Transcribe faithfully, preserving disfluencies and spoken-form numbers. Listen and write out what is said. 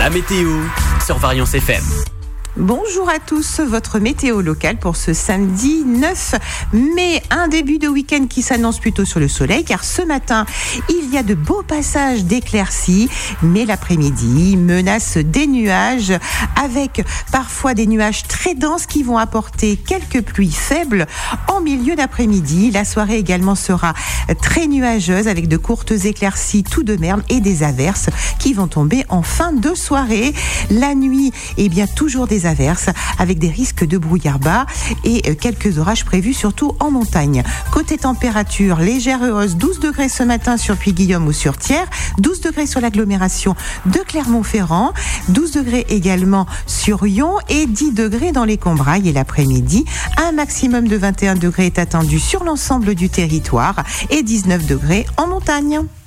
La météo sur Variance F M. Bonjour à tous, votre météo locale pour ce samedi neuf mai, un début de week-end qui s'annonce plutôt sur le soleil car ce matin il y a de beaux passages d'éclaircies, mais l'après-midi menace des nuages avec parfois des nuages très denses qui vont apporter quelques pluies faibles en milieu d'après-midi. La soirée également sera très nuageuse avec de courtes éclaircies tout de même et des averses qui vont tomber en fin de soirée. La nuit, eh bien toujours des averses avec des risques de brouillard bas et quelques orages prévus surtout en montagne. Côté température, légère hausse, douze degrés ce matin sur Puy-Guillaume ou sur Thiers, douze degrés sur l'agglomération de Clermont-Ferrand, douze degrés également sur Yon et dix degrés dans les Combrailles. Et l'après-midi, un maximum de vingt et un degrés est attendu sur l'ensemble du territoire et dix-neuf degrés en montagne.